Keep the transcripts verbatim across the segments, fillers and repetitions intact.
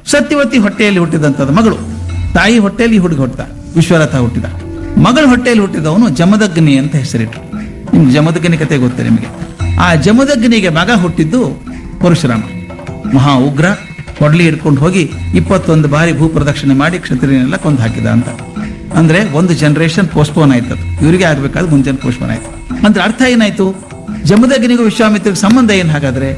ಸತ್ಯವತಿ ಹೊಟ್ಟೆಯಲ್ಲಿ ಹುಟ್ಟಿದಂಥದ್ದು ಮಗಳು. ತಾಯಿ ಹೊಟ್ಟೆಯಲ್ಲಿ ಈ ಹುಡುಗ ಹುಟ್ಟಿದ, ವಿಶ್ವರಥ ಹುಟ್ಟಿದ. ಮಗಳ ಹೊಟ್ಟೆಯಲ್ಲಿ ಹುಟ್ಟಿದವನು ಜಮದಗ್ನಿ ಅಂತ ಹೆಸರಿಟ್ಟರು. ನಿಮ್ಗೆ ಜಮದಗ್ನಿ ಕತೆ ಗೊತ್ತೇ ನಿಮಗೆ. ಆ ಜಮದಗ್ನಿಗೆ ಮಗ ಹುಟ್ಟಿದ್ದು ಪರಶುರಾಮ. ಮಹಾ ಉಗ್ರ, ಕೊಡ್ಲಿ ಹಿಡ್ಕೊಂಡು ಹೋಗಿ ಇಪ್ಪತ್ತೊಂದು ಬಾರಿ ಭೂ ಪ್ರದಕ್ಷಿಣೆ ಮಾಡಿ ಕ್ಷತ್ರಿಯನೆಲ್ಲ ಕೊಂದು ಹಾಕಿದ ಅಂತ. ಅಂದ್ರೆ ಒಂದು ಜನರೇಷನ್ ಪೋಸ್ಟ್ಪೋನ್ ಆಯ್ತು. ಅದು ಇವರಿಗೆ ಆಗ್ಬೇಕಾದ್ರೆ ಮುಂಚೆ ಪೋಸ್ಟ್ಪೋನ್ ಆಯ್ತು. ಅಂದ್ರೆ ಅರ್ಥ ಏನಾಯ್ತು? ಜಮದಗ್ನಿಗೂ ವಿಶ್ವಾಮಿತ್ರಗೆ ಸಂಬಂಧ ಏನ್ ಹಾಗಾದ್ರೆ?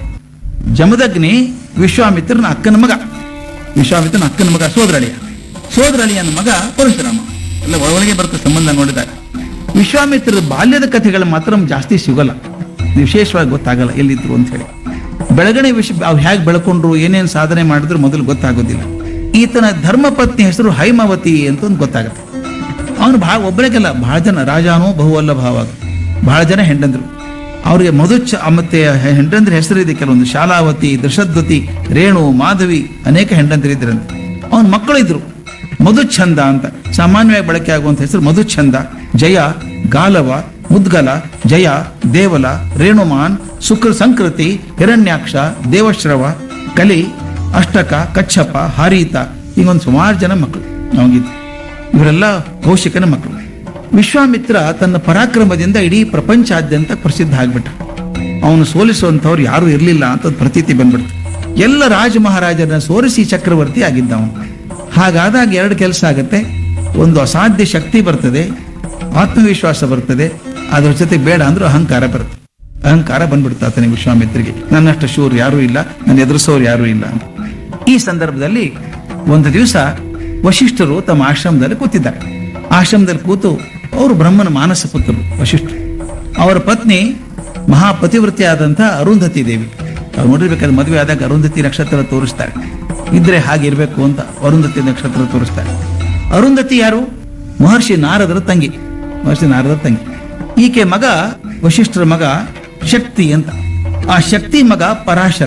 ಜಮದಗ್ನಿ ವಿಶ್ವಾಮಿತ್ರನ ಅಕ್ಕನ ಮಗ, ವಿಶ್ವಾಮಿತ್ರನ ಅಕ್ಕನ ಮಗ ಸೋದರಳಿಯ, ಸೋದರಳಿಯನ ಮಗ ಪರಶುರಾಮ. ಎಲ್ಲ ಒಳಗೆ ಬರುತ್ತೆ ಸಂಬಂಧ ನೋಡಿದಾಗ. ವಿಶ್ವಾಮಿತ್ರದ ಬಾಲ್ಯದ ಕಥೆಗಳು ಮಾತ್ರ ನಮ್ಗೆ ಜಾಸ್ತಿ ಸಿಗಲ್ಲ, ವಿಶೇಷವಾಗಿ ಗೊತ್ತಾಗಲ್ಲ ಎಲ್ಲಿದ್ರು ಅಂತ ಹೇಳಿ. ಬೆಳಗಣೆ ವಿಷಯ ಅವ್ರು ಹೇಗೆ ಬೆಳ್ಕೊಂಡ್ರು, ಏನೇನು ಸಾಧನೆ ಮಾಡಿದ್ರು ಮೊದಲು ಗೊತ್ತಾಗೋದಿಲ್ಲ. ಈತನ ಧರ್ಮಪತ್ನಿ ಹೆಸರು ಹೈಮಾವತಿ ಅಂತ ಒಂದು ಗೊತ್ತಾಗುತ್ತೆ. ಅವನು ಬಹಳ ಒಬ್ಬರಿಗೆಲ್ಲ ಬಹಳ ಜನ, ರಾಜಾನೋ ಬಹುವಲ್ಲ ಭಾವ, ಬಹಳ ಜನ ಹೆಂಡಂದ್ರು. ಅವ್ರಿಗೆ ಮಧುಚ ಮತ್ತೆ ಹೆಂಡಂದ್ರ ಹೆಸರಿದೆ ಕೆಲವೊಂದು, ಶಾಲಾವತಿ, ದೃಷದ್ವತಿ, ರೇಣು, ಮಾಧವಿ, ಅನೇಕ ಹೆಂಡಂದ್ರಿದ್ರಂತೆ. ಅವನ ಮಕ್ಕಳು ಇದ್ರು. ಮಧುಚ್ಛಂದ ಅಂತ ಸಾಮಾನ್ಯವಾಗಿ ಬಳಕೆ ಆಗುವಂತ ಹೆಸರು ಮಧುಚ್ಛಂದ, ಜಯ, ಗಾಲವ, ಮುದ್ಗಲ, ಜಯ, ದೇವಲ, ರೇಣುಮಾನ್, ಶುಕ್ರ ಸಂಕೃತಿ, ಹಿರಣ್ಯಾಕ್ಷ, ದೇವಶ್ರವ, ಕಲಿ, ಅಷ್ಟಕ, ಕಚ್ಚಪ, ಹಾರೀತ, ಹೀಗೊಂದು ಸುಮಾರು ಜನ ಮಕ್ಕಳು ಅವನಿಗಿದ್ರು. ಇವರೆಲ್ಲ ಕೌಶಿಕನ ಮಕ್ಕಳು. ವಿಶ್ವಾಮಿತ್ರ ತನ್ನ ಪರಾಕ್ರಮದಿಂದ ಇಡೀ ಪ್ರಪಂಚಾದ್ಯಂತ ಪ್ರಸಿದ್ಧ ಆಗ್ಬಿಟ್ಟ. ಅವನು ಸೋಲಿಸುವಂಥವ್ರು ಯಾರು ಇರಲಿಲ್ಲ ಅಂತ ಒಂದು ಪ್ರತೀತಿ ಬಂದ್ಬಿಡ್ತು. ಎಲ್ಲ ರಾಜ ಮಹಾರಾಜರನ್ನ ಸೋರಿಸಿ ಚಕ್ರವರ್ತಿ ಆಗಿದ್ದ ಅವನು. ಹಾಗಾದಾಗ ಎರಡು ಕೆಲಸ ಆಗುತ್ತೆ. ಒಂದು ಅಸಾಧ್ಯ ಶಕ್ತಿ ಬರ್ತದೆ, ಆತ್ಮವಿಶ್ವಾಸ ಬರ್ತದೆ, ಅದ್ರ ಜೊತೆ ಬೇಡ ಅಂದ್ರೂ ಅಹಂಕಾರ ಬರುತ್ತೆ. ಅಹಂಕಾರ ಬಂದ್ಬಿಡ್ತಾ ಆತನಿಗೆ ವಿಶ್ವಾಮಿತ್ರಿಗೆ, ನನ್ನಷ್ಟು ಶೂರ್ ಯಾರೂ ಇಲ್ಲ, ನನ್ನ ಎದುರಿಸೋರು ಯಾರೂ ಇಲ್ಲ ಅಂತ. ಈ ಸಂದರ್ಭದಲ್ಲಿ ಒಂದು ದಿವಸ ವಶಿಷ್ಠರು ತಮ್ಮ ಆಶ್ರಮದಲ್ಲಿ ಕೂತಿದ್ದಾರೆ. ಆಶ್ರಮದಲ್ಲಿ ಕೂತು ಅವರು ಬ್ರಹ್ಮನ ಮಾನಸ ಪುತ್ರರು ವಶಿಷ್ಠರು. ಅವರ ಪತ್ನಿ ಮಹಾಪತಿವೃತ್ತಿ ಆದಂಥ ಅರುಂಧತಿ ದೇವಿ. ಅವ್ರು ನೋಡಿರ್ಬೇಕಾದ್ರೆ ಮದುವೆ ಆದಾಗ ಅರುಂಧತಿ ನಕ್ಷತ್ರ ತೋರಿಸ್ತಾರೆ, ಇದ್ರೆ ಹಾಗಿರ್ಬೇಕು ಅಂತ ಅರುಂಧತಿ ನಕ್ಷತ್ರ ತೋರಿಸ್ತಾರೆ. ಅರುಂಧತಿ ಯಾರು? ಮಹರ್ಷಿ ನಾರದರ ತಂಗಿ, ಮಹರ್ಷಿ ನಾರದರ ತಂಗಿ. ಈಕೆ ಮಗ ವಶಿಷ್ಠರ ಮಗ ಶಕ್ತಿ ಅಂತ. ಆ ಶಕ್ತಿ ಮಗ ಪರಾಶರ,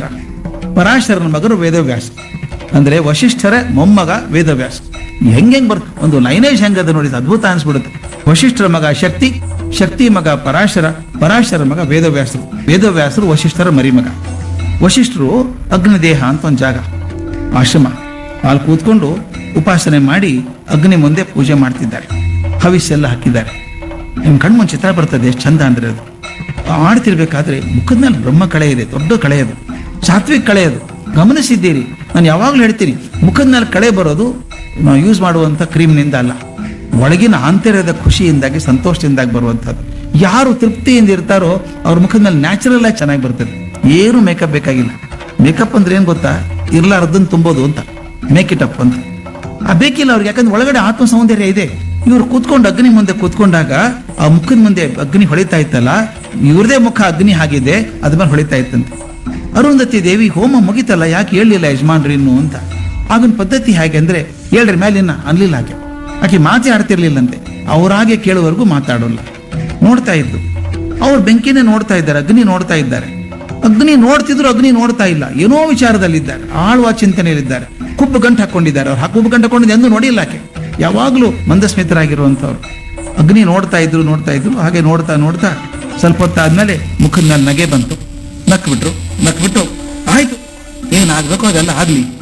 ಪರಾಶರನ ಮಗರು ವೇದವ್ಯಾಸ. ಅಂದ್ರೆ ವಶಿಷ್ಠರ ಮೊಮ್ಮಗ ವೇದವ್ಯಾಸ. ಹೆಂಗೆಂಗ್ ಬರ್ತ ಒಂದು ಲೈನೇಜ್ ಹೆಂಗದ ನೋಡಿ, ಅದ್ಭುತ ಅನ್ಸ್ಬಿಡುತ್ತೆ. ವಶಿಷ್ಠರ ಮಗ ಶಕ್ತಿ, ಶಕ್ತಿ ಮಗ ಪರಾಶರ, ಪರಾಶರ ಮಗ ವೇದವ್ಯಾಸರು, ವೇದವ್ಯಾಸರು ವಶಿಷ್ಠರ ಮರಿಮಗ. ವಶಿಷ್ಠರು ಅಗ್ನಿದೇಹ ಅಂತ ಒಂದು ಜಾಗ, ಆಶ್ರಮ, ಅಲ್ಲಿ ಕೂತ್ಕೊಂಡು ಉಪಾಸನೆ ಮಾಡಿ ಅಗ್ನಿ ಮುಂದೆ ಪೂಜೆ ಮಾಡ್ತಿದ್ದಾರೆ. ಹವಿಸ್ಸೆಲ್ಲ ಹಾಕಿದ್ದಾರೆ. ನಿಮ್ ಕಣ್ಮುಂದ್ ಚಿತ್ರ ಬರ್ತದೆ, ಎಷ್ಟು ಚಂದ ಅಂದ್ರೆ ಅದು. ಆಡ್ತಿರ್ಬೇಕಾದ್ರೆ ಮುಖದ ಮೇಲೆ ಬ್ರಹ್ಮ ಕಳೆ ಇದೆ, ದೊಡ್ಡ ಕಳೆ ಅದು, ಸಾತ್ವಿಕ್ ಕಳೆ ಅದು. ಗಮನಿಸಿದ್ದೀರಿ? ನಾನು ಯಾವಾಗ್ಲೂ ಹೇಳ್ತೀನಿ, ಮುಖದ ಮೇಲೆ ಕಳೆ ಬರೋದು ನಾವು ಯೂಸ್ ಮಾಡುವಂತ ಕ್ರೀಮ್ನಿಂದ ಅಲ್ಲ, ಒಳಗಿನ ಆಂತರ್ಯದ ಖುಷಿಯಿಂದಾಗಿ, ಸಂತೋಷದಿಂದಾಗಿ ಬರುವಂಥದ್ದು. ಯಾರು ತೃಪ್ತಿಯಿಂದ ಇರ್ತಾರೋ ಅವ್ರ ಮುಖದ ಮೇಲೆ ನ್ಯಾಚುರಲ್ ಆಗಿ ಚೆನ್ನಾಗಿ ಬರ್ತದೆ. ಏನು ಮೇಕಪ್ ಬೇಕಾಗಿಲ್ಲ. ಮೇಕಪ್ ಅಂದ್ರೆ ಏನ್ ಗೊತ್ತಾ? ಇರ್ಲಾರ್ದನ್ ತುಂಬೋದು ಅಂತ, ಮೇಕ್ ಇಟ್ ಅಪ್ ಅಂತ. ಆ ಬೇಕಿಲ್ಲ ಅವ್ರಿಗೆ, ಯಾಕಂದ್ರೆ ಒಳಗಡೆ ಆತ್ಮ ಸೌಂದರ್ಯ ಇದೆ. ಇವ್ರು ಕೂತ್ಕೊಂಡು ಅಗ್ನಿ ಮುಂದೆ ಕೂತ್ಕೊಂಡಾಗ ಆ ಮುಖದ ಮುಂದೆ ಅಗ್ನಿ ಹೊಳಿತಾ ಇತ್ತಲ್ಲ, ಇವ್ರದೇ ಮುಖ ಅಗ್ನಿ ಆಗಿದೆ, ಅದ ಮೇಲೆ ಹೊಳಿತಾ ಇತ್ತಂತೆ. ಅರುಂಧತಿ ದೇವಿ ಹೋಮ ಮುಗಿತಲ್ಲ, ಯಾಕೆ ಹೇಳಲಿಲ್ಲ ಯಜಮಾನ್ರಿ ಇನ್ನು ಅಂತ. ಆಗಿನ ಪದ್ಧತಿ ಹೇಗೆ ಅಂದ್ರೆ, ಹೇಳ್ರಿ ಮೇಲಿನ ಅನ್ಲಿಲ್ಲ ಆಕೆ. ಆಕೆ ಮಾತೇ ಆಡ್ತಿರ್ಲಿಲ್ಲಂತೆ, ಅವರಾಗೆ ಕೇಳುವವರೆಗೂ ಮಾತಾಡೋಲ್ಲ. ನೋಡ್ತಾ ಇದ್ದು ಅವ್ರು ಬೆಂಕಿನೇ ನೋಡ್ತಾ ಇದ್ದಾರೆ, ಅಗ್ನಿ ನೋಡ್ತಾ ಇದ್ದಾರೆ. ಅಗ್ನಿ ನೋಡ್ತಿದ್ರು, ಅಗ್ನಿ ನೋಡ್ತಾ ಇಲ್ಲ, ಏನೋ ವಿಚಾರದಲ್ಲಿದ್ದಾರೆ, ಆಳುವ ಚಿಂತನೆಯಲ್ಲಿದ್ದಾರೆ. ಕುಬ್ಬು ಗಂಟು ಹಾಕೊಂಡಿದ್ದಾರೆ. ಅವ್ರು ಕುಬ್ಬು ಗಂಟು ಹಾಕೊಂಡಿದ್ದು ಎಂದು ನೋಡಿಲ್ಲ ಆಕೆ. ಯಾವಾಗ್ಲೂ ಮಂದಸ್ಮಿತರಾಗಿರುವಂತವ್ರು. ಅಗ್ನಿ ನೋಡ್ತಾ ಇದ್ರು ನೋಡ್ತಾ ಇದ್ರು ಹಾಗೆ ನೋಡ್ತಾ ನೋಡ್ತಾ ಸ್ವಲ್ಪ ಹೊತ್ತಾದ್ಮೇಲೆ ಮುಖದ ಮೇಲೆ ನಗೆ ಬಂತು. ನಕ್ಬಿಟ್ರು. ನಕ್ಬಿಟ್ಟು ಆಯ್ತು, ಏನಾಗ್ಬೇಕು ಅದೆಲ್ಲ ಆಗ್ಲಿ